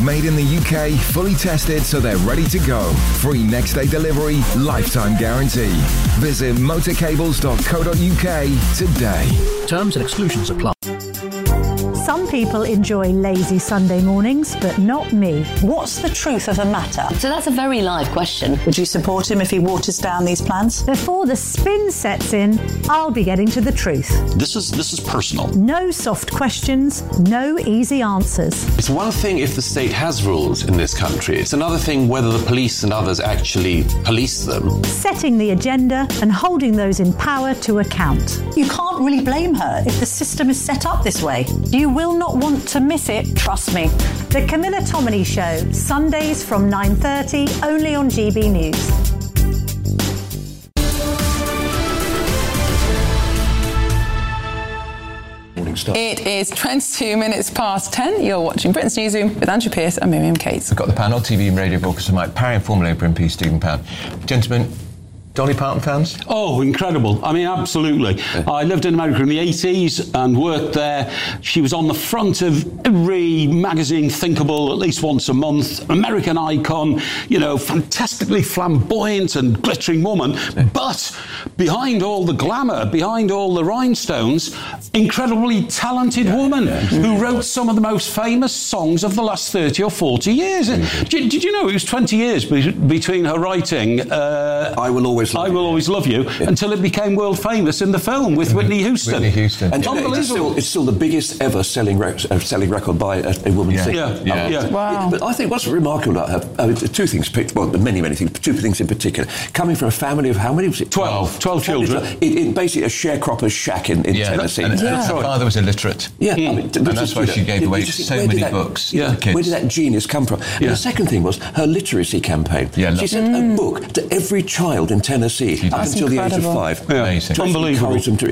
Made in the UK, fully tested so they're ready to go. Free next day delivery, lifetime guarantee. Visit motorcables.co.uk today. Terms and exclusions apply. Some people enjoy lazy Sunday mornings, but not me. What's the truth of the matter? So that's a very live question. Would you support him if he waters down these plans? Before the spin sets in, I'll be getting to the truth. This is personal. No soft questions, no easy answers. It's one thing if the state has rules in this country. It's another thing whether the police and others actually police them. Setting the agenda and holding those in power to account. You can't really blame her if the system is set up this way. You will not want to miss it, trust me. The Camilla Tominey Show, Sundays from 9:30, only on GB News. It is 22 minutes past 10. You're watching Britain's Newsroom with Andrew Pearce and Miriam Cates. We've got the panel, TV and radio broadcaster Mike Parry and former Labour MP Stephen Pound. Gentlemen, Dolly Parton fans? Oh, incredible. I mean, absolutely. I lived in America in the 80s and worked there. She was on the front of every magazine thinkable at least once a month. American icon, you know, fantastically flamboyant and glittering woman. But behind all the glamour, behind all the rhinestones, incredibly talented woman who wrote some of the most famous songs of the last 30 or 40 years. Did you know it was 20 years between her writing I Will Always Love You until it became world famous in the film with Whitney Houston. And it's still the biggest ever selling record by a woman singer. Wow. But I think what's remarkable about her, two things, many things, two things in particular. Coming from a family of how many was it? 12 children. In basically a sharecropper's shack in Tennessee. And her father was illiterate. And that's why she gave away so many books to kids. Where did that genius come from? And the second thing was her literacy campaign. She sent a book to every child in Tennessee up until the age of 5. Amazing. Unbelievable.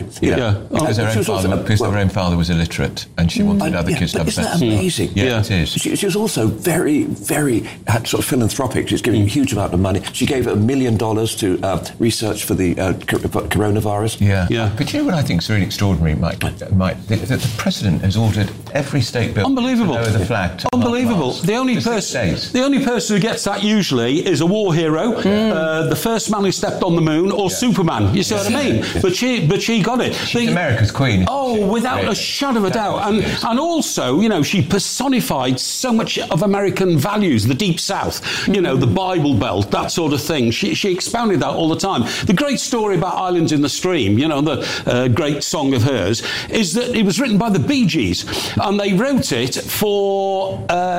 Because her own father was illiterate and she wanted other kids to have isn't that amazing? Yeah, it is. She was also very, very sort of philanthropic. She's giving a huge amount of money. She gave $1 million to research for the coronavirus. But you know what I think is really extraordinary, Mike? That the President has ordered every state building to lower the flag. Unbelievable. The only person who gets that usually is a war hero, the first man who stepped on the moon, or Superman. You see what I mean? But she got it. She's America's queen. Oh, without a shadow of a doubt. And also, you know, she personified so much of American values, the Deep South, you know, the Bible Belt, that sort of thing. She expounded that all the time. The great story about Islands in the Stream, you know, the great song of hers, is that it was written by the Bee Gees, and they wrote it for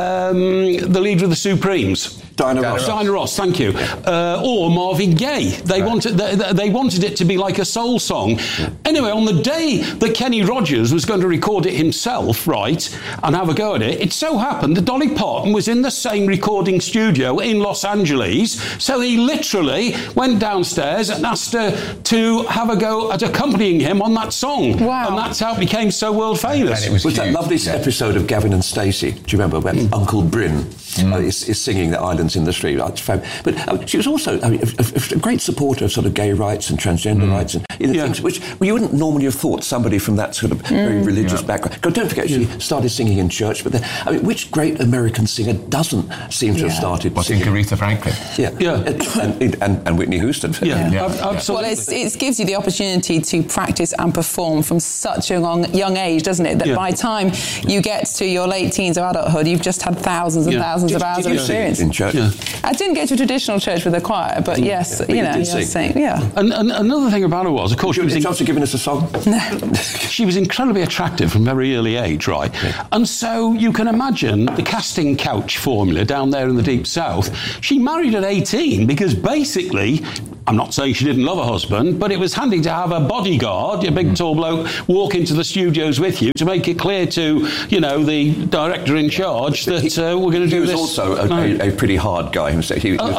the leader of the Supremes. Diana Ross, thank you. Or Marvin Gaye. They wanted it to be like a soul song. Anyway, on the day that Kenny Rogers was going to record it himself, right, and have a go at it, it so happened that Dolly Parton was in the same recording studio in Los Angeles, so he literally went downstairs and asked her to have a go at accompanying him on that song. Wow. And that's how it became so world famous. And it was that lovely episode of Gavin and Stacey, do you remember, where Uncle Bryn is singing the Islands in the Stream? But she was also a great supporter of sort of gay rights and transgender rights and things which you wouldn't normally have thought somebody from that sort of very religious background. Don't forget, she started singing in church, but which great American singer doesn't seem to have started singing? Aretha Franklin. And Whitney Houston. Absolutely. Well, it gives you the opportunity to practice and perform from such a young age, doesn't it? That by the time you get to your late teens or adulthood, you've just had thousands and thousands of hours of experience. In church? I didn't go to a traditional church with a choir, but yes, you're saying, And another thing about her was, of course, she was also giving us a song. No. She was incredibly attractive from a very early age, right? And so you can imagine the casting couch formula down there in the Deep South. She married at 18 because basically, I'm not saying she didn't love her husband, but it was handy to have a bodyguard, a big tall bloke, walk into the studios with you to make it clear to, you know, the director in charge that we're going to do this. He was also a pretty hard guy himself. He was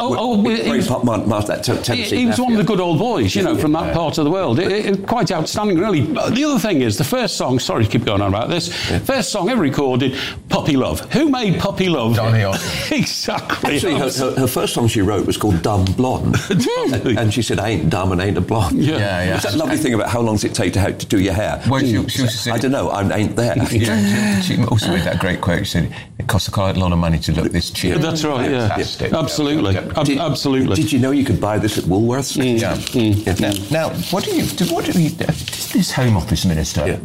one of the good old boys, you know, from that part of the world. Quite outstanding, really. The other thing is, the first song, sorry to keep going on about this, first song ever recorded, Puppy Love. Who made Puppy Love? Donny Osmond. Exactly. Actually, her first song she wrote was called Dumb Blonde. And she said, I ain't dumb and ain't a blonde. Yeah. It's that lovely thing about how long does it take to do your hair? Well, she I don't know, I ain't there. She also made that great quote. She said, it costs quite a lot of money to look this cheap. That's right, Fantastic. Absolutely. Absolutely. Did you know you could buy this at Woolworths? Now, what do you this Home Office Minister,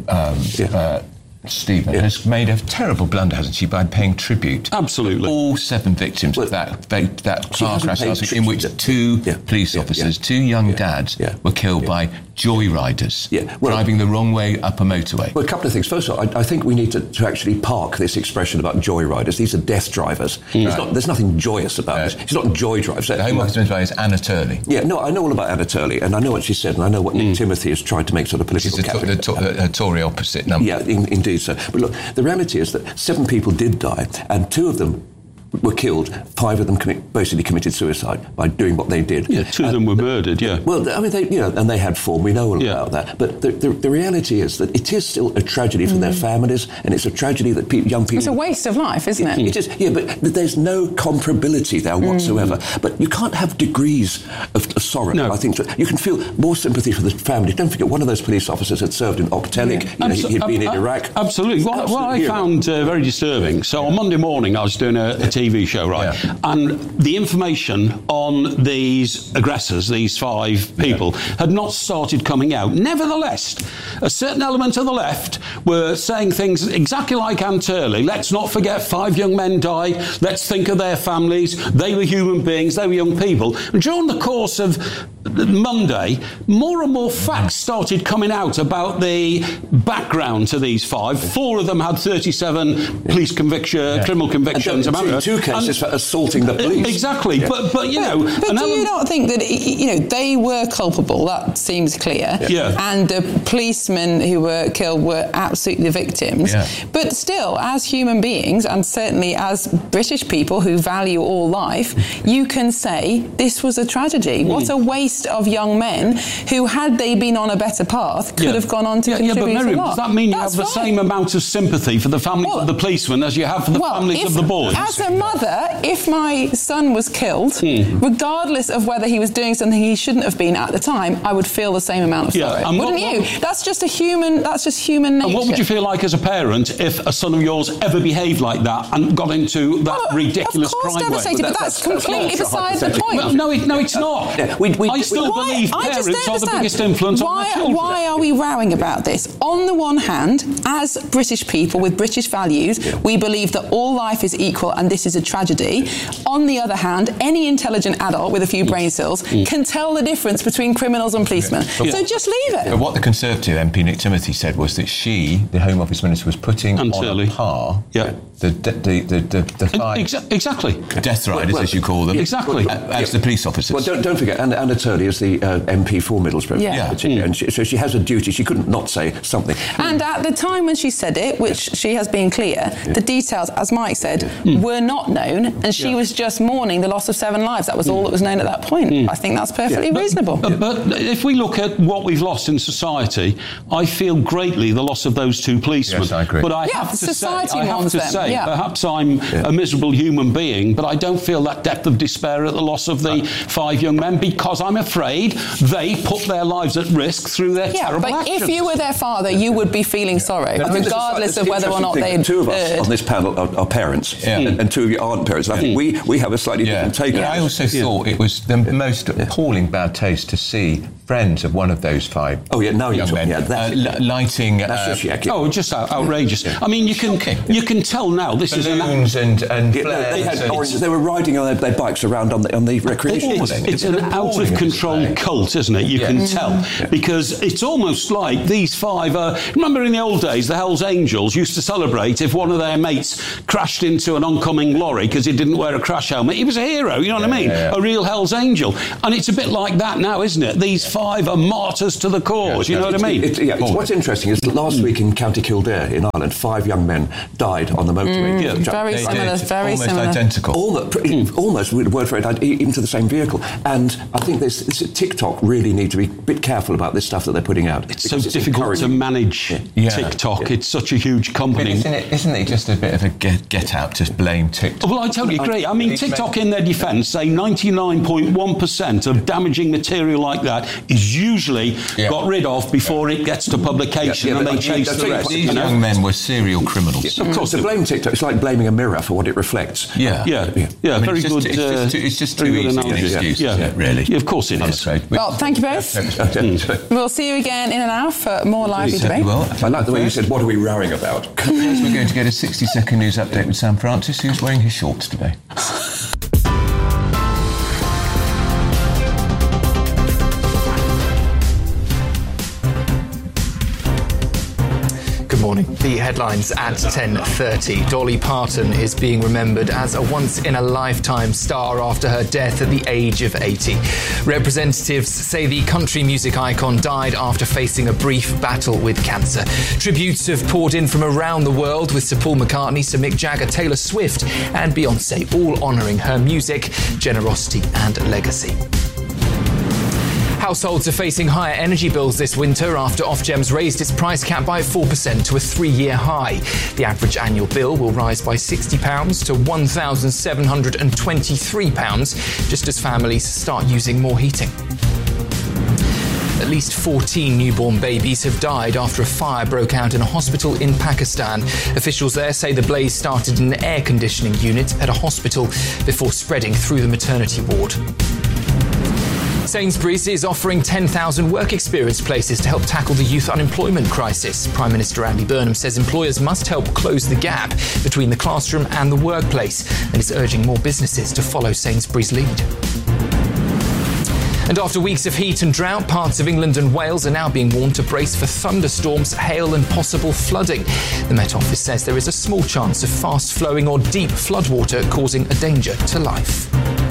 Stephen, has made a terrible blunder, hasn't she, by paying tribute Absolutely. to all 7 victims of that car crash last week, in which 2 police officers, 2 young dads, were killed by joyriders driving the wrong way up a motorway. Well, a couple of things. First of all, I think we need to actually park this expression about joyriders. These are death drivers. There's nothing joyous about this. It's not joy drivers. The Home Office Minister is Anna Turley. Yeah, no, I know all about Anna Turley, and I know what she said, and I know what Nick Timothy has tried to make sort of political the Tory opposite number. Yeah, indeed so. But look, the reality is that 7 people did die, and 2 of them were killed. 5 of them basically committed suicide by doing what they did. Yeah, 2 of them were murdered. Yeah. Well, I mean, and they had form. We know all about that. But the reality is that it is still a tragedy for their families, and it's a tragedy that young people. It's a waste of life, isn't it? It is. Yeah, but there's no comparability there whatsoever. But you can't have degrees of sorrow. No. I think you can feel more sympathy for the family. Don't forget, one of those police officers had served in Optelic. He'd been in Iraq. Absolutely. What I found very disturbing. So on Monday morning, I was doing a TV show, right? Yeah. And the information on these aggressors, these 5 people, had not started coming out. Nevertheless, a certain element of the left were saying things exactly like Anne Turley. Let's not forget 5 young men died. Let's think of their families. They were human beings. They were young people. And during the course of Monday, more and more facts started coming out about the background to these 5. 4 of them had 37 police criminal convictions. And 2 cases for assaulting the police. Exactly. Yeah. But you know... But do you not think that, they were culpable? That seems clear. Yeah. And the policemen who were killed were absolutely the victims. Yeah. But still, as human beings, and certainly as British people who value all life, you can say this was a tragedy. What a waste of young men who, had they been on a better path, could have gone on to contribute but Miriam, a lot. Does that mean you have the same amount of sympathy for the families of the policemen as you have for the families of the boys? As a mother, if my son was killed, regardless of whether he was doing something he shouldn't have been at the time, I would feel the same amount of sorrow. Wouldn't you? That's just human nature. And what would you feel like as a parent if a son of yours ever behaved like that and got into that ridiculous crime wave? Of course devastated, but that's completely beside the point. Well, no, it's not. Yeah, I still believe parents are the biggest influence on their children. Why are we rowing about this? On the one hand, as British people with British values, we believe that all life is equal and this is a tragedy. On the other hand, any intelligent adult with a few brain cells can tell the difference between criminals and policemen. So just leave it. But what the Conservative MP Nick Timothy said was that the Home Office Minister, was putting on a par the 5 exactly death riders, as you call them, exactly as the police officers. Well, don't forget, Anna Turley is the MP for Middlesbrough, and so she has a duty. She couldn't not say something. And at the time when she said it, which she has been clear, the details, as Mike said, were not known, and she was just mourning the loss of 7 lives. That was all that was known at that point. I think that's perfectly reasonable. But if we look at what we've lost in society, I feel greatly the loss of those 2 policemen. Yes, I agree. But I have to say, perhaps I'm a miserable human being, but I don't feel that depth of despair at the loss of the 5 young men, because I'm afraid they put their lives at risk through their terrible actions. But if you were their father, you would be feeling sorrow, regardless of whether or not they'd 2 of us on this panel are parents, and 2 of you aren't parents. I think we have a slightly different take on it. I also thought it was the most appalling bad taste to see friends of one of those 5 young men lighting... just outrageous. I mean, you can tell now this is balloons and flares. They were riding on their bikes around on the recreation. It's an out-of-control cult, isn't it? You can tell. Because it's almost like these 5 are... Remember in the old days, the Hells Angels used to celebrate if one of their mates crashed into an oncoming lorry because he didn't wear a crash helmet. He was a hero, you know what I mean? A real Hells Angel. And it's a bit like that now, isn't it? These 5 25 are martyrs to the cause. You know what I mean? What's interesting is that last week in County Kildare in Ireland, 5 young men died on the motorway. Very similar. Identical. Almost word for word, even to the same vehicle. And I think TikTok really need to be a bit careful about this stuff that they're putting out. It's so difficult to manage TikTok. It's such a huge company. Isn't it just a bit of a get out to blame TikTok? Well, I totally agree. I mean, TikTok, in their defence, say 99.1% of damaging material like that is usually got rid of before it gets to publication, and they chase the rest. These young men were serial criminals. Of course, to blame TikTok, it's like blaming a mirror for what it reflects. Very good. It's just too easy an excuse, really. Yeah, of course it is. Well, thank you both. We'll see you again in an hour for more lively debate. I like the way you said, what are we rowing about? We're going to get a 60-second news update with Sam Francis, who's wearing his shorts today. Good morning. The headlines at 10:30. Dolly Parton is being remembered as a once-in-a-lifetime star after her death at the age of 80. Representatives say the country music icon died after facing a brief battle with cancer. Tributes have poured in from around the world, with Sir Paul McCartney, Sir Mick Jagger, Taylor Swift and Beyoncé all honouring her music, generosity and legacy. Households are facing higher energy bills this winter after Ofgem's raised its price cap by 4% to a 3-year high. The average annual bill will rise by £60 to £1,723, just as families start using more heating. At least 14 newborn babies have died after a fire broke out in a hospital in Pakistan. Officials there say the blaze started in an air conditioning unit at a hospital before spreading through the maternity ward. Sainsbury's is offering 10,000 work experience places to help tackle the youth unemployment crisis. Prime Minister Andy Burnham says employers must help close the gap between the classroom and the workplace, and is urging more businesses to follow Sainsbury's lead. And after weeks of heat and drought, parts of England and Wales are now being warned to brace for thunderstorms, hail and possible flooding. The Met Office says there is a small chance of fast-flowing or deep floodwater causing a danger to life.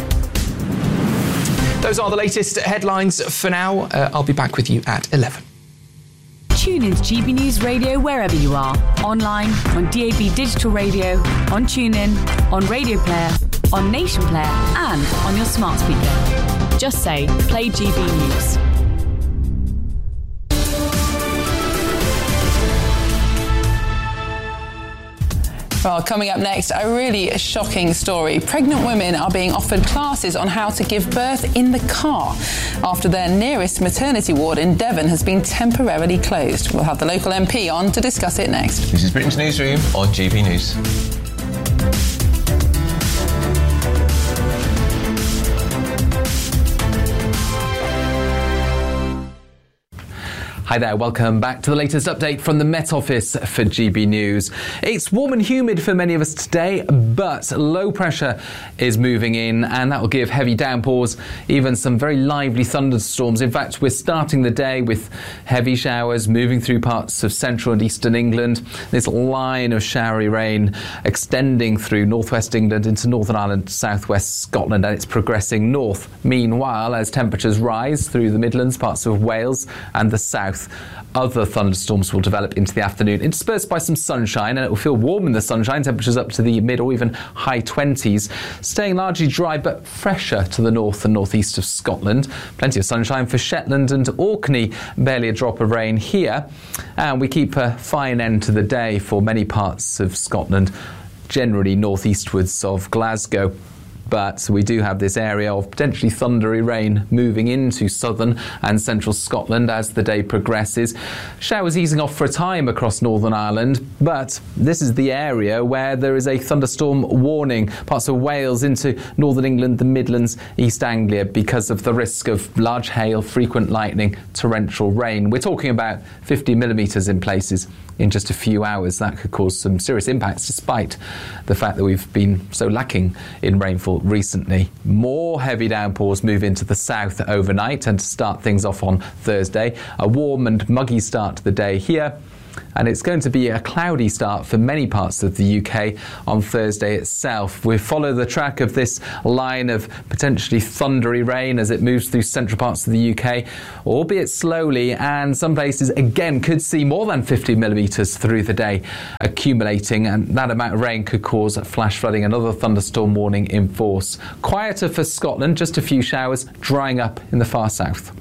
Those are the latest headlines for now. I'll be back with you at 11. Tune in to GB News Radio wherever you are. Online, on DAB Digital Radio, on TuneIn, on Radio Player, on Nation Player and on your smart speaker. Just say, play GB News. Well, coming up next, a really shocking story. Pregnant women are being offered classes on how to give birth in the car after their nearest maternity ward in Devon has been temporarily closed. We'll have the local MP on to discuss it next. This is Britain's Newsroom on GB News. Hi there, welcome back to the latest update from the Met Office for GB News. It's warm and humid for many of us today, but low pressure is moving in and that will give heavy downpours, even some very lively thunderstorms. In fact, we're starting the day with heavy showers moving through parts of central and eastern England. This line of showery rain extending through northwest England into Northern Ireland, southwest Scotland, and it's progressing north. Meanwhile, as temperatures rise through the Midlands, parts of Wales and the south, other thunderstorms will develop into the afternoon, interspersed by some sunshine, and it will feel warm in the sunshine, temperatures up to the mid or even high 20s, staying largely dry but fresher to the north and northeast of Scotland. Plenty of sunshine for Shetland and Orkney, barely a drop of rain here, and we keep a fine end to the day for many parts of Scotland, generally northeastwards of Glasgow. But we do have this area of potentially thundery rain moving into southern and central Scotland as the day progresses. Showers easing off for a time across Northern Ireland, but this is the area where there is a thunderstorm warning. Parts of Wales into northern England, the Midlands, East Anglia, because of the risk of large hail, frequent lightning, torrential rain. We're talking about 50 millimetres in places in just a few hours. That could cause some serious impacts, despite the fact that we've been so lacking in rainfall recently. More heavy downpours move into the south overnight and to start things off on Thursday. A warm and muggy start to the day here. And it's going to be a cloudy start for many parts of the UK on Thursday itself. We follow the track of this line of potentially thundery rain as it moves through central parts of the UK, albeit slowly, and some places again could see more than 50 millimetres through the day accumulating, and that amount of rain could cause flash flooding. Another thunderstorm warning in force. Quieter for Scotland, just a few showers, drying up in the far south.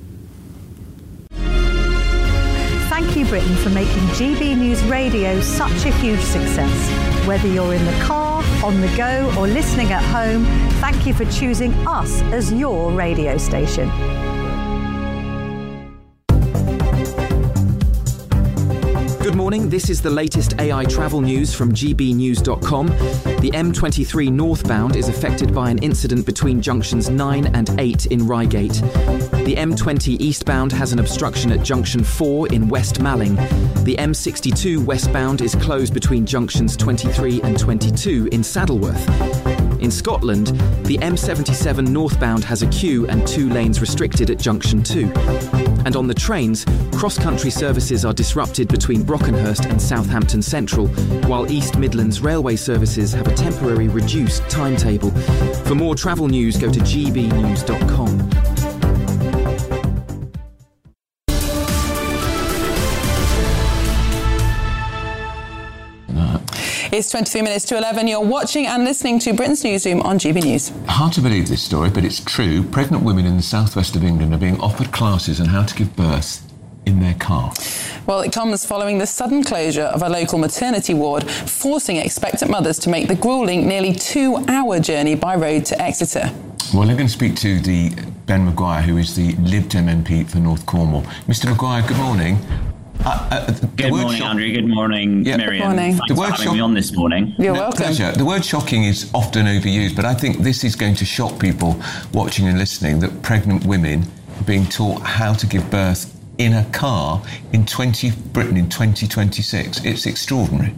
Thank you, Britain, for making GB News Radio such a huge success. Whether you're in the car, on the go, or listening at home, thank you for choosing us as your radio station. Good morning, this is the latest AI travel news from gbnews.com. The M23 northbound is affected by an incident between junctions 9 and 8 in Reigate. The M20 eastbound has an obstruction at junction 4 in West Malling. The M62 westbound is closed between junctions 23 and 22 in Saddleworth. In Scotland, the M77 northbound has a queue and 2 lanes restricted at junction 2. And on the trains, cross-country services are disrupted between Brockenhurst and Southampton Central, while East Midlands railway services have a temporary reduced timetable. For more travel news, go to gbnews.com. It's 23 minutes to 11. You're watching and listening to Britain's Newsroom on GB News. Hard to believe this story, but it's true. Pregnant women in the southwest of England are being offered classes on how to give birth in their car. Well, it comes following the sudden closure of a local maternity ward, forcing expectant mothers to make the gruelling nearly 2-hour journey by road to Exeter. Well, I'm going to speak to Ben Maguire, who is the Lib Dem MP for North Cornwall. Mr Maguire, good morning. Good morning, Andrew. Good morning, Miriam. Good morning. Thanks for having me on this morning. You're welcome. Pleasure. The word shocking is often overused, but I think this is going to shock people watching and listening, that pregnant women are being taught how to give birth in a car in Britain in 2026. It's extraordinary.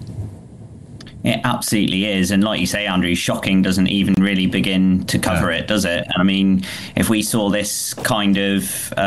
It absolutely is. And like you say, Andrew, shocking doesn't even really begin to cover it, does it? I mean, if we saw this kind of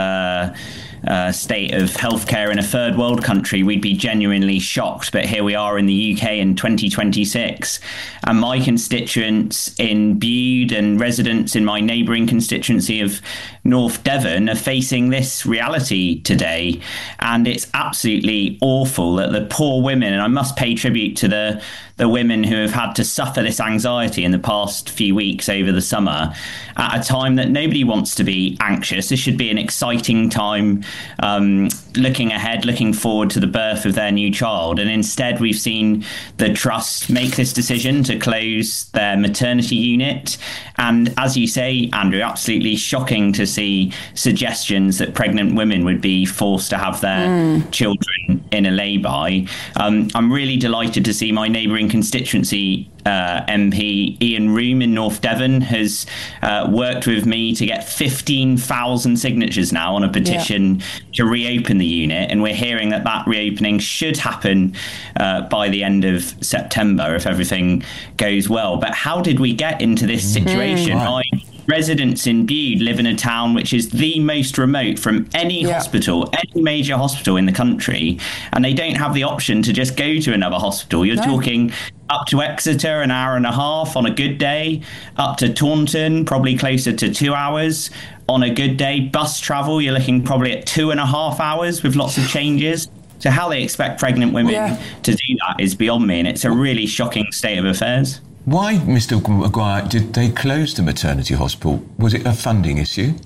state of healthcare in a third world country, we'd be genuinely shocked. But here we are in the UK in 2026. And my constituents in Bude and residents in my neighbouring constituency of North Devon are facing this reality today. And it's absolutely awful that the poor women, and I must pay tribute to the women who have had to suffer this anxiety in the past few weeks over the summer, at a time that nobody wants to be anxious. This should be an exciting time, looking ahead, looking forward to the birth of their new child. And instead, we've seen the Trust make this decision to close their maternity unit. And as you say, Andrew, absolutely shocking to see suggestions that pregnant women would be forced to have their children in a lay-by. I'm really delighted to see my neighbouring constituency MP Ian Room in North Devon has worked with me to get 15,000 signatures now on a petition to reopen the unit, and we're hearing that reopening should happen by the end of September if everything goes well. But how did we get into this situation? Residents in Bude live in a town which is the most remote from any hospital, any major hospital in the country, and they don't have the option to just go to another hospital. You're talking up to Exeter, an hour and a half on a good day, up to Taunton, probably closer to 2 hours. On a good day, bus travel, you're looking probably at 2.5 hours with lots of changes. So how they expect pregnant women to do that is beyond me, and it's a really shocking state of affairs. Why, Mr Maguire, did they close the maternity hospital? Was it a funding issue?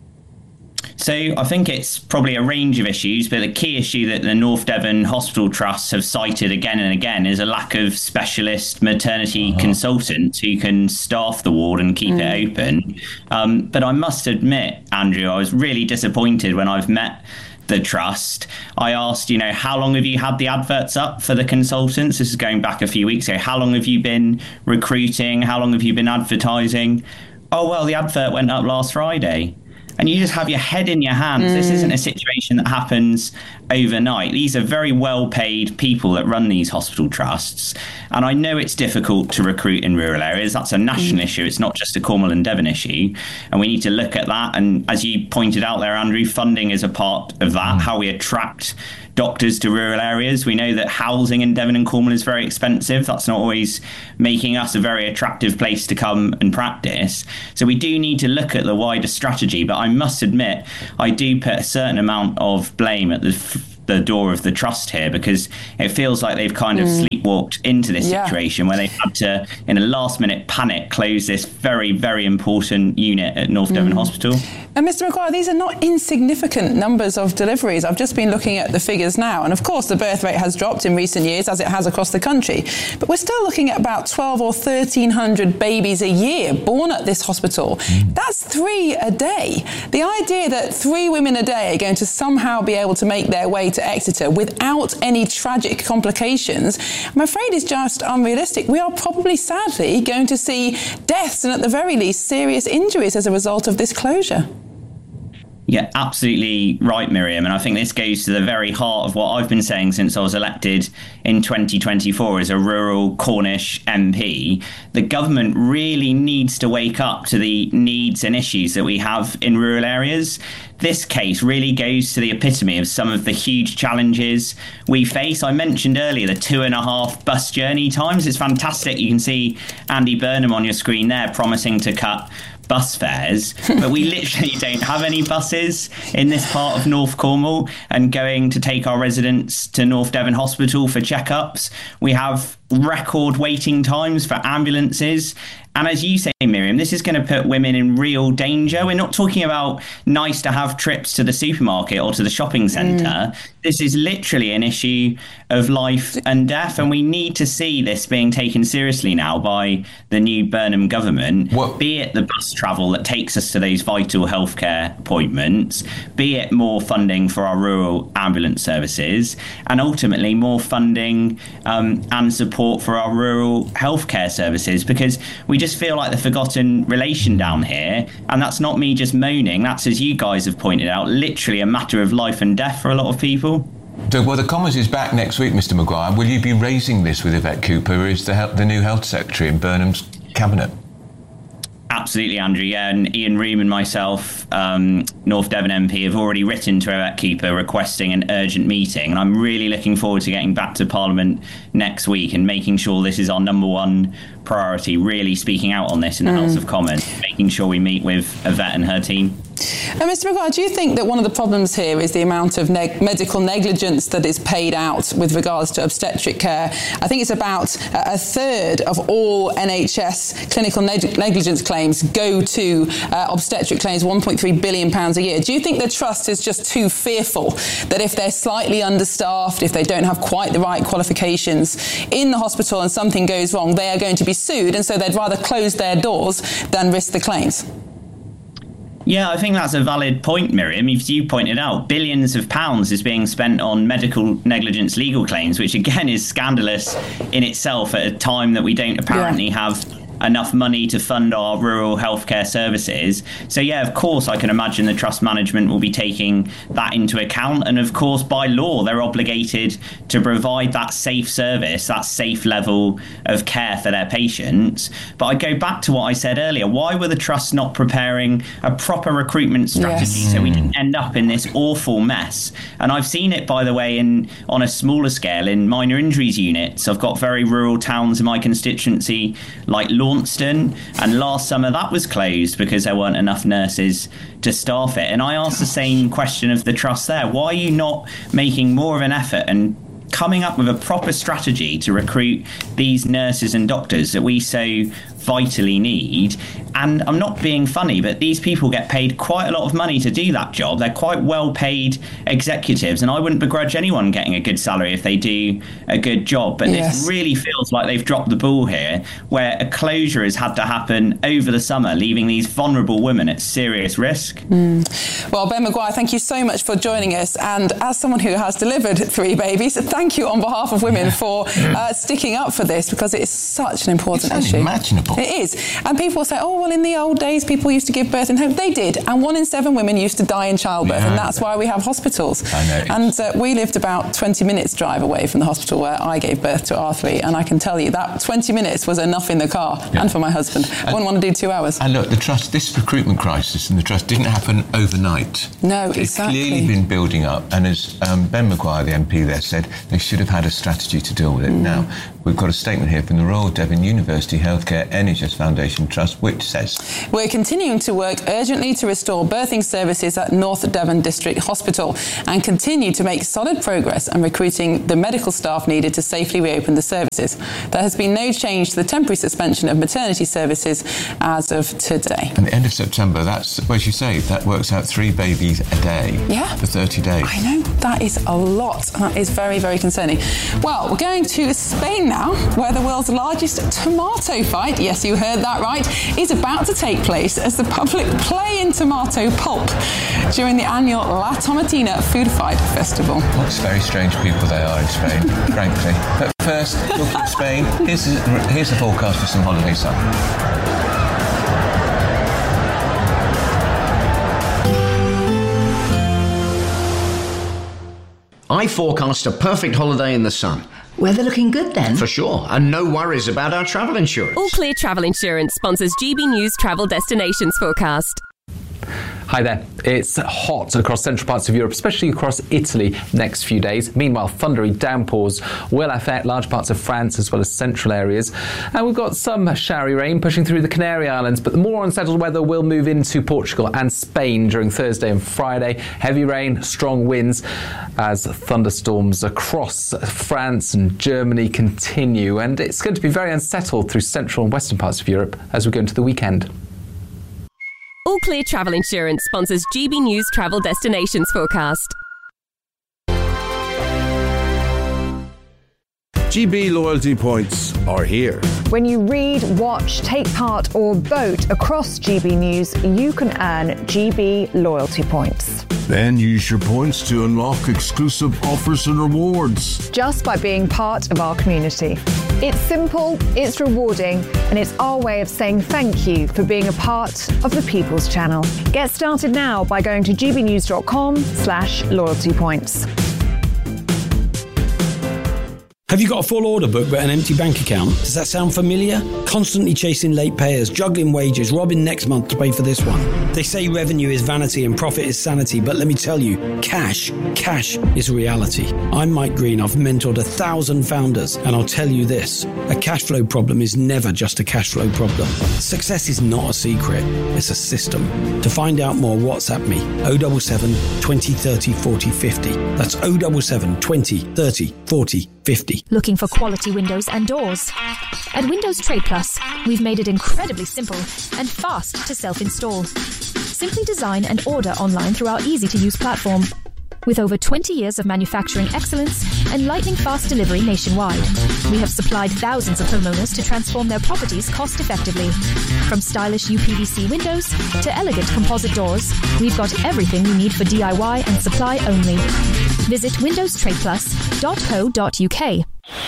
So I think it's probably a range of issues, but the key issue that the North Devon Hospital Trusts have cited again and again is a lack of specialist maternity consultants who can staff the ward and keep it open. But I must admit, Andrew, I was really disappointed when I've met the Trust. I asked, how long have you had the adverts up for the consultants? This is going back a few weeks ago. How long have you been recruiting? How long have you been advertising? Oh, well, the advert went up last Friday. and you just have your head in your hands. This isn't a situation that happens overnight. These are very well-paid people that run these hospital trusts, and I know it's difficult to recruit in rural areas. That's a national issue. It's not just a Cornwall and Devon issue, and we need to look at that. And as you pointed out there, Andrew, funding is a part of that, how we attract doctors to rural areas. We know that housing in Devon and Cornwall is very expensive. That's not always making us a very attractive place to come and practice. So we do need to look at the wider strategy. But I must admit, I do put a certain amount of blame at the door of the trust here, because it feels like they've kind of sleepwalked into this situation where they've had to, in a last minute panic, close this very, very important unit at North Devon Hospital. And Mr. Maguire, these are not insignificant numbers of deliveries. I've just been looking at the figures now, and of course the birth rate has dropped in recent years, as it has across the country, but we're still looking at about 12 or 1,300 babies a year born at this hospital. That's 3 a day. The idea that 3 women a day are going to somehow be able to make their way to Exeter without any tragic complications, I'm afraid is just unrealistic. We are probably, sadly, going to see deaths and at the very least serious injuries as a result of this closure. Yeah, absolutely right, Miriam. And I think this goes to the very heart of what I've been saying since I was elected in 2024 as a rural Cornish MP. The government really needs to wake up to the needs and issues that we have in rural areas. This case really goes to the epitome of some of the huge challenges we face. I mentioned earlier the 2.5 bus journey times. It's fantastic. You can see Andy Burnham on your screen there promising to cut bus fares, but we literally don't have any buses in this part of North Cornwall, and going to take our residents to North Devon Hospital for checkups. We have record waiting times for ambulances. And as you say, Miriam, this is going to put women in real danger. We're not talking about nice to have trips to the supermarket or to the shopping centre. This is literally an issue of life and death. And we need to see this being taken seriously now by the new Burnham government, be it the bus travel that takes us to those vital healthcare appointments, be it more funding for our rural ambulance services, and ultimately more funding and support for our rural healthcare services, because we just feel like the forgotten relation down here. And that's not me just moaning. That's, as you guys have pointed out, literally a matter of life and death for a lot of people. Well, the Commons is back next week, Mr. Maguire. Will you be raising this with Yvette Cooper, who is the new health secretary in Burnham's cabinet? Absolutely, Andrew. Yeah, and Ian Ream and myself, North Devon MP, have already written to Yvette Cooper requesting an urgent meeting. And I'm really looking forward to getting back to Parliament next week and making sure this is our number one priority, really speaking out on this in the House of Commons, making sure we meet with Yvette and her team. And Mr. Maguire, do you think that one of the problems here is the amount of medical negligence that is paid out with regards to obstetric care? I think it's about a third of all NHS clinical negligence claims go to obstetric claims, £1.3 billion a year. Do you think the Trust is just too fearful that if they're slightly understaffed, if they don't have quite the right qualifications in the hospital and something goes wrong, they are going to be sued, and so they'd rather close their doors than risk the claims? Yeah, I think that's a valid point, Miriam. As you pointed out, billions of pounds is being spent on medical negligence legal claims, which again is scandalous in itself at a time that we don't apparently have enough money to fund our rural healthcare services. So yeah, of course, I can imagine the Trust management will be taking that into account. And of course, by law, they're obligated to provide that safe service, that safe level of care for their patients. But I go back to what I said earlier. Why were the Trusts not preparing a proper recruitment strategy so we didn't end up in this awful mess? And I've seen it, by the way, on a smaller scale in minor injuries units. I've got very rural towns in my constituency like Launceston, and last summer that was closed because there weren't enough nurses to staff it. And I asked the same question of the Trust there. Why are you not making more of an effort and coming up with a proper strategy to recruit these nurses and doctors that we so vitally need? And I'm not being funny, but these people get paid quite a lot of money to do that job. They're quite well paid executives, and I wouldn't begrudge anyone getting a good salary if they do a good job. But this really feels like they've dropped the ball here, where a closure has had to happen over the summer, leaving these vulnerable women at serious risk. Well, Ben Maguire, thank you so much for joining us. And as someone who has delivered 3 babies, thank thank you on behalf of women for sticking up for this, because it is such an important issue. It's unimaginable. It is. And people say, oh, well, in the old days, people used to give birth in home. They did. And 1 in 7 women used to die in childbirth. And that's why we have hospitals. I know. And we lived about 20 minutes drive away from the hospital where I gave birth to R3. And I can tell you that 20 minutes was enough in the car and for my husband. I wouldn't want to do 2 hours. And look, the trust, this recruitment crisis in the trust didn't happen overnight. No, it's exactly. It's clearly been building up. And as Ben Maguire, the MP there, said, they should have had a strategy to deal with it. Now, we've got a statement here from the Royal Devon University Healthcare NHS Foundation Trust, which says, we're continuing to work urgently to restore birthing services at North Devon District Hospital and continue to make solid progress on recruiting the medical staff needed to safely reopen the services. There has been no change to the temporary suspension of maternity services as of today. And the end of September, that's, well, as you say, that works out 3 babies a day for 30 days. I know, that is a lot. That is very, very concerning. Well, we're going to Spain now, where the world's largest tomato fight, yes, you heard that right, is about to take place as the public play in tomato pulp during the annual La Tomatina Food Fight Festival. What very strange people they are in Spain, frankly. But first, looking at Spain, here's the forecast for some holiday sun. I forecast a perfect holiday in the sun. Weather looking good then? For sure, and no worries about our travel insurance. All Clear Travel Insurance sponsors GB News Travel Destinations Forecast. Hi there. It's hot across central parts of Europe, especially across Italy next few days. Meanwhile, thundery downpours will affect large parts of France as well as central areas. And we've got some showery rain pushing through the Canary Islands, but the more unsettled weather will move into Portugal and Spain during Thursday and Friday. Heavy rain, strong winds as thunderstorms across France and Germany continue. And it's going to be very unsettled through central and western parts of Europe as we go into the weekend. All Clear Travel Insurance sponsors GB News Travel Destinations Forecast. GB loyalty points are here. When you read, watch, take part or vote across GB News, you can earn GB loyalty points. Then use your points to unlock exclusive offers and rewards. Just by being part of our community. It's simple, it's rewarding, and it's our way of saying thank you for being a part of the People's Channel. Get started now by going to gbnews.com/loyalty points. Have you got a full order book but an empty bank account? Does that sound familiar? Constantly chasing late payers, juggling wages, robbing next month to pay for this one. They say revenue is vanity and profit is sanity, but let me tell you, cash is reality. I'm Mike Green. I've mentored 1,000 founders, and I'll tell you this, a cash flow problem is never just a cash flow problem. Success is not a secret, it's a system. To find out more, WhatsApp me, 077 20 30 40 50. That's 077 20 30 40 50. Looking for quality windows and doors? At Windows Trade Plus, we've made it incredibly simple and fast to self-install. Simply design and order online through our easy-to-use platform. With over 20 years of manufacturing excellence and lightning-fast delivery nationwide, we have supplied thousands of homeowners to transform their properties cost-effectively. From stylish UPVC windows to elegant composite doors, we've got everything you need for DIY and supply only. Visit windowstradeplus.co.uk.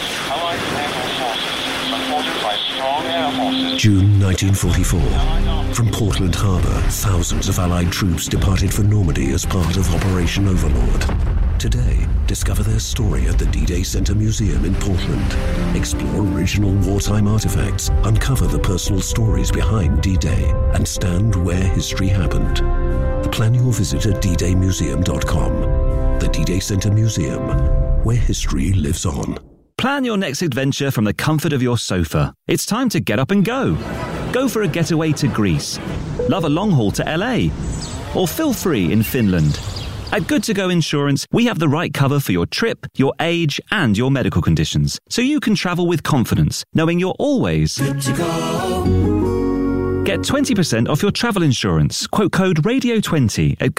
June 1944. From Portland Harbour, thousands of Allied troops departed for Normandy as part of Operation Overlord. Today, discover their story at the D-Day Center Museum in Portland. Explore original wartime artifacts, uncover the personal stories behind D-Day, and stand where history happened. Plan your visit at ddaymuseum.com. The D-Day Center Museum, where history lives on. Plan your next adventure from the comfort of your sofa. It's time to get up and go. Go for a getaway to Greece. Love a long haul to LA. Or feel free in Finland. At Good To Go Insurance, we have the right cover for your trip, your age, and your medical conditions. So you can travel with confidence, knowing you're always good to go. Get 20% off your travel insurance. Quote code RADIO20 at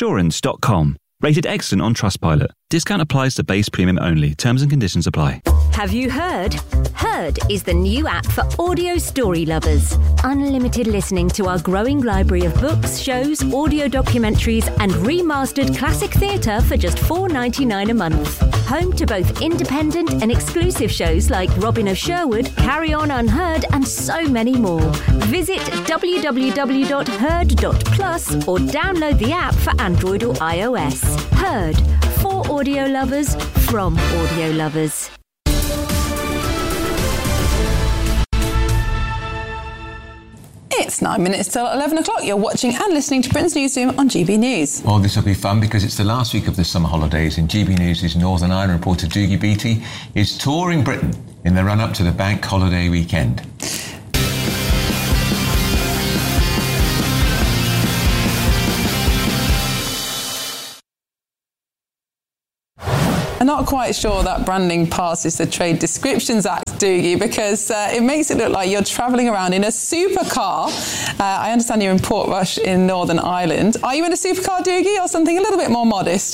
goodtogoinsurance.com. Rated excellent on Trustpilot. Discount applies to base premium only. Terms and conditions apply. Have you heard? Heard is the new app for audio story lovers. Unlimited listening to our growing library of books, shows, audio documentaries and remastered classic theatre for just $4.99 a month. Home to both independent and exclusive shows like Robin of Sherwood, Carry On Unheard and so many more. Visit www.heard.plus or download the app for Android or iOS. Heard. For audio lovers, from audio lovers. It's 9 minutes till 11 o'clock. You're watching and listening to Britain's Newsroom on GB News. Well, this will be fun because it's the last week of the summer holidays and GB News' Northern Ireland reporter Doogie Beattie is touring Britain in the run-up to the bank holiday weekend. I'm not quite sure that branding passes the Trade Descriptions Act, Doogie, because it makes it look like you're travelling around in a supercar. I understand you're in Portrush in Northern Ireland. Are you in a supercar, Doogie, or something a little bit more modest?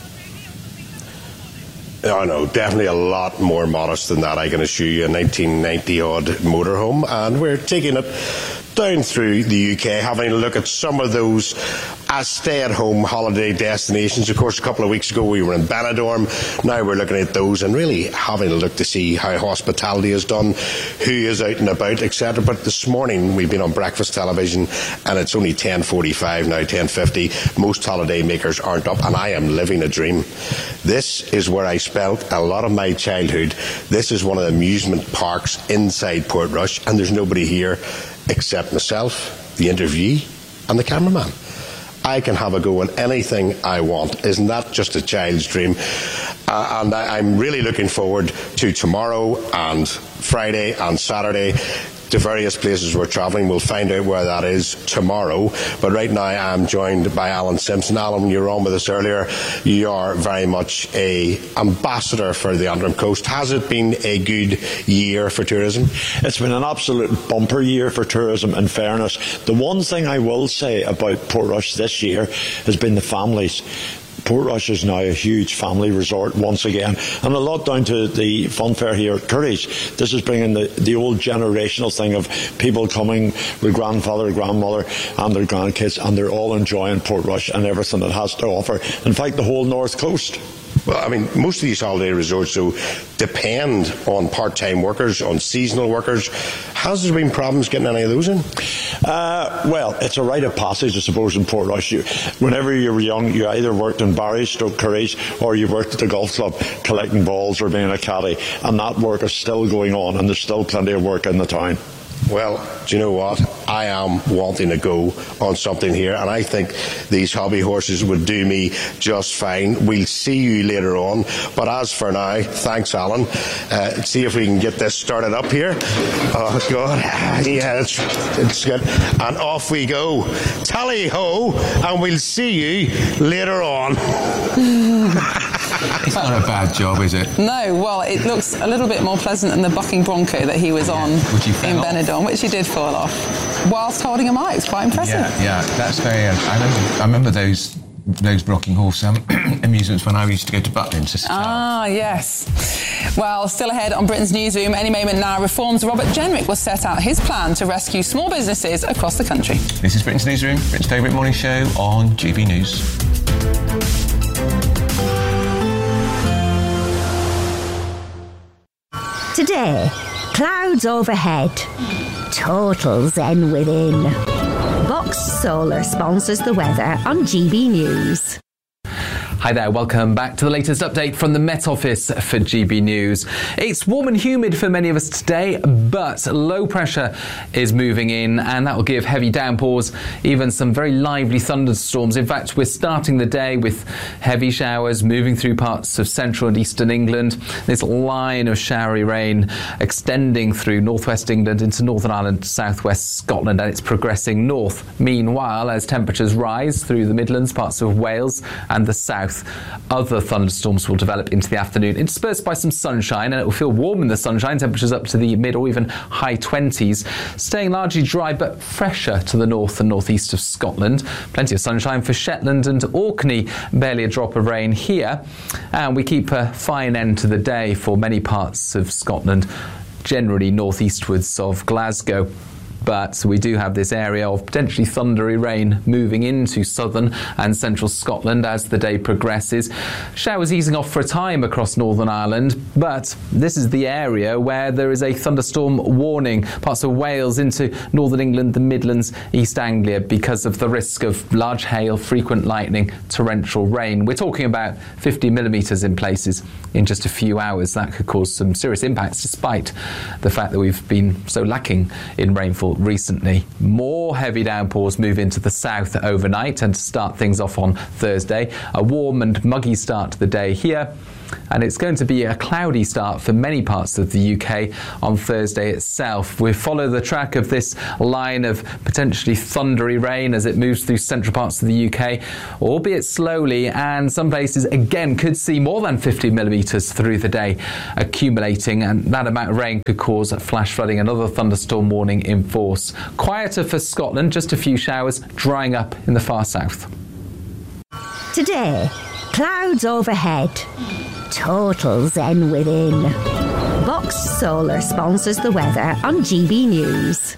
Oh no, definitely a lot more modest than that, I can assure you. A 1990-odd motorhome, and we're taking it down through the UK, having a look at some of those stay-at-home holiday destinations. Of course, a couple of weeks ago we were in Benidorm. Now we're looking at those and really having a look to see how hospitality is done, who is out and about, etc. But this morning we've been on breakfast television and it's only 10:45 now, 10:50. Most holiday makers aren't up and I am living a dream. This is where I spent a lot of my childhood. This is one of the amusement parks inside Portrush and there's nobody here except myself, the interviewee and the cameraman. I can have a go at anything I want. Isn't that just a child's dream? And I'm really looking forward to tomorrow and Friday and Saturday to various places we're travelling. We'll find out where that is tomorrow. But right now I'm joined by Alan Simpson. Alan, when you were on with us earlier, you are very much an ambassador for the Antrim Coast. Has it been a good year for tourism? It's been an absolute bumper year for tourism, in fairness. The one thing I will say about Portrush this year has been the families. Portrush is now a huge family resort once again, and a lot down to the fun fair here at Curry's. This is bringing the old generational thing of people coming with grandfather, grandmother and their grandkids, and they're all enjoying Portrush and everything it has to offer. In fact, the whole North Coast. Well, I mean, most of these holiday resorts, though, depend on part-time workers, on seasonal workers. Has there been problems getting any of those in? Well, it's a rite of passage, I suppose, in Portrush. Whenever you were young, you either worked in Barry's, Curry's, or you worked at the golf club collecting balls or being a caddy. And that work is still going on, and there's still plenty of work in the town. Well, do you know what? I am wanting to go on something here, and I think these hobby horses would do me just fine. We'll see you later on. But as for now, thanks, Alan. See if we can get this started up here. Oh, God. Yeah, it's good. And off we go. Tally-ho, and we'll see you later on. It's not a bad job, is it? No, well, it looks a little bit more pleasant than the bucking bronco that he was on in Benidorm, which he did fall off whilst holding a mic. It's quite impressive. Yeah, that's very. I remember those rocking horse amusements when I used to go to Butlins as a child. Ah, yes. Well, still ahead on Britain's Newsroom, any moment now, Reform's Robert Jenrick will set out his plan to rescue small businesses across the country. This is Britain's Newsroom, Britain's favourite morning show on GB News. Today, clouds overhead, total zen within. Box Solar sponsors the weather on GB News. Hi there, welcome back to the latest update from the Met Office for GB News. It's warm and humid for many of us today, but low pressure is moving in and that will give heavy downpours, even some very lively thunderstorms. In fact, we're starting the day with heavy showers moving through parts of central and eastern England. This line of showery rain extending through northwest England into Northern Ireland, southwest Scotland, and it's progressing north. Meanwhile, as temperatures rise through the Midlands, parts of Wales and the south, south. Other thunderstorms will develop into the afternoon, interspersed by some sunshine, and it will feel warm in the sunshine, temperatures up to the mid or even high 20s, staying largely dry but fresher to the north and northeast of Scotland. Plenty of sunshine for Shetland and Orkney, barely a drop of rain here, and we keep a fine end to the day for many parts of Scotland, generally northeastwards of Glasgow. But we do have this area of potentially thundery rain moving into southern and central Scotland as the day progresses. Showers easing off for a time across Northern Ireland, but this is the area where there is a thunderstorm warning. Parts of Wales into northern England, the Midlands, East Anglia, because of the risk of large hail, frequent lightning, torrential rain. We're talking about 50 millimetres in places in just a few hours. That could cause some serious impacts, despite the fact that we've been so lacking in rainfall recently. More heavy downpours move into the south overnight and to start things off on Thursday. A warm and muggy start to the day here, and it's going to be a cloudy start for many parts of the UK on Thursday itself. We follow the track of this line of potentially thundery rain as it moves through central parts of the UK, albeit slowly, and some places again could see more than 50 millimetres through the day accumulating, and that amount of rain could cause flash flooding. Another thunderstorm warning in force. Quieter for Scotland, just a few showers drying up in the far south. Today, clouds overhead. Total zen within. Boxed Solar sponsors the weather on GB News.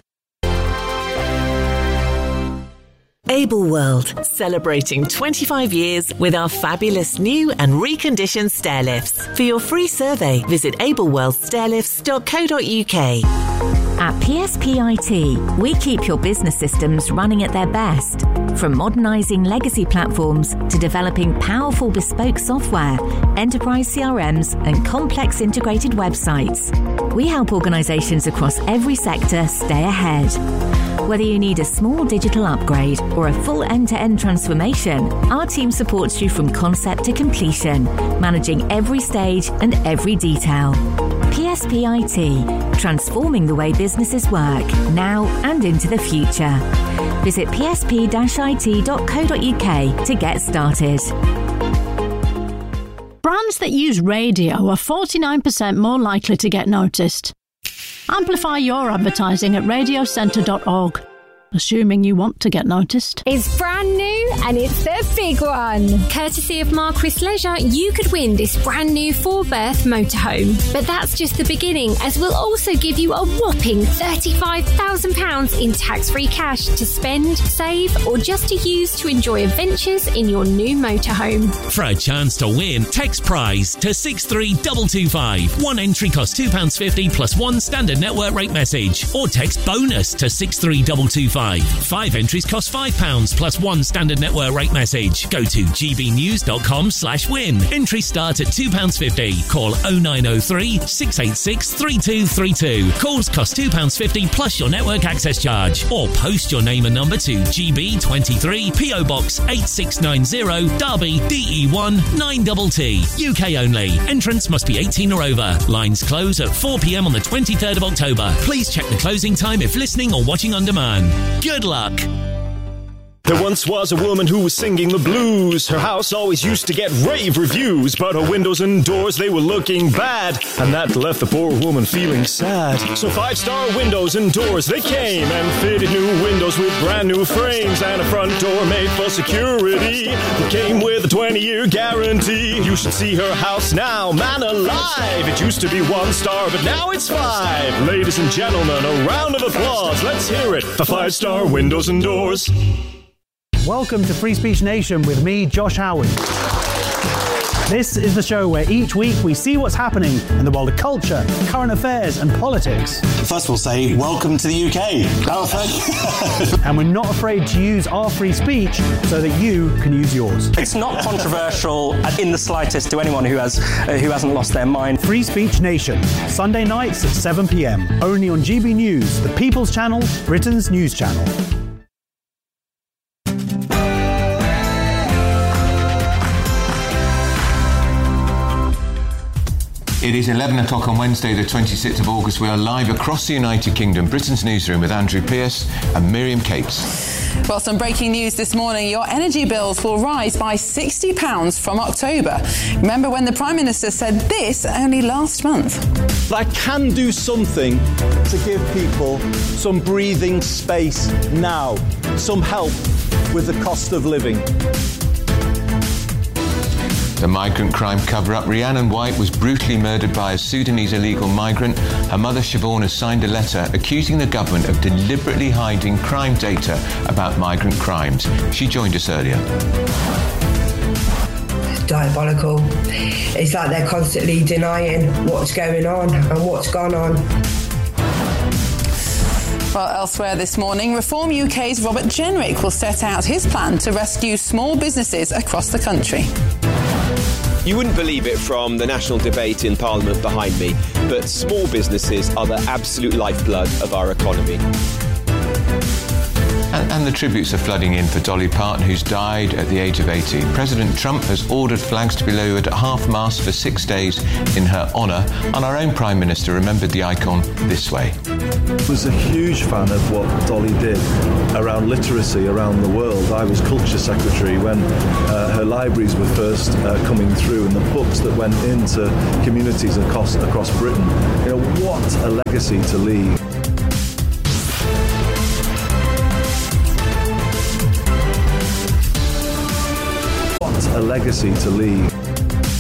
Able World, celebrating 25 years with our fabulous new and reconditioned stair lifts. For your free survey, visit ableworldstairlifts.co.uk. At PSPIT, we keep your business systems running at their best. From modernising legacy platforms to developing powerful bespoke software, enterprise CRMs and complex integrated websites, we help organisations across every sector stay ahead. Whether you need a small digital upgrade or a full end-to-end transformation, our team supports you from concept to completion, managing every stage and every detail. PSPIT, transforming the way businesses work, now and into the future. Visit psp-it.co.uk to get started. Brands that use radio are 49% more likely to get noticed. Amplify your advertising at radiocentre.org. Assuming you want to get noticed. It's brand new and it's the big one. Courtesy of Marquis Leisure, you could win this brand new 4-berth motorhome. But that's just the beginning, as we'll also give you a whopping £35,000 in tax-free cash to spend, save, or just to use to enjoy adventures in your new motorhome. For a chance to win, text prize to 63225. One entry costs £2.50 plus one standard network rate message. Or text bonus to 63225. 5 entries cost £5 plus one standard network rate message. Go to gbnews.com/win. Entries start at £2.50. Call 0903 686 3232. Calls cost £2.50 plus your network access charge. Or post your name and number to GB23 PO Box 8690 Derby DE1 9TT. UK only. Entrance must be 18 or over. Lines close at 4 p.m. on the 23rd of October. Please check the closing time if listening or watching on demand. Good luck. There once was a woman who was singing the blues. Her house always used to get rave reviews, but her windows and doors, they were looking bad, and that left the poor woman feeling sad. So 5-star windows and doors, they came and fitted new windows with brand new frames and a front door made for security. It came with a 20-year guarantee. You should see her house now, man alive. It used to be 1 star, but now it's 5. Ladies and gentlemen, a round of applause. Let's hear it for 5-star windows and doors. Welcome to Free Speech Nation with me, Josh Howard. This is the show where each week we see what's happening in the world of culture, current affairs and politics. First we'll say, welcome to the UK. And we're not afraid to use our free speech so that you can use yours. It's not controversial in the slightest to anyone who hasn't lost their mind. Free Speech Nation, Sunday nights at 7 p.m. Only on GB News, the People's Channel, Britain's news channel. It is 11 o'clock on Wednesday, the 26th of August. We are live across the United Kingdom, Britain's newsroom with Andrew Pearce and Miriam Capes. Well, some breaking news this morning. Your energy bills will rise by £60 from October. Remember when the Prime Minister said this only last month? That can do something to give people some breathing space now, some help with the cost of living. The migrant crime cover-up. Rhiannon White was brutally murdered by a Sudanese illegal migrant. Her mother, Siobhan, has signed a letter accusing the government of deliberately hiding crime data about migrant crimes. She joined us earlier. Diabolical. It's like they're constantly denying what's going on and what's gone on. Well, elsewhere this morning, Reform UK's Robert Jenrick will set out his plan to rescue small businesses across the country. You wouldn't believe it from the national debate in Parliament behind me, but small businesses are the absolute lifeblood of our economy. And the tributes are flooding in for Dolly Parton, who's died at the age of 80. President Trump has ordered flags to be lowered at half-mast for 6 days in her honour, and our own Prime Minister remembered the icon this way. I was a huge fan of what Dolly did around literacy around the world. I was Culture Secretary when her libraries were first coming through, and the books that went into communities across Britain. You know, what a legacy to leave. A legacy to leave.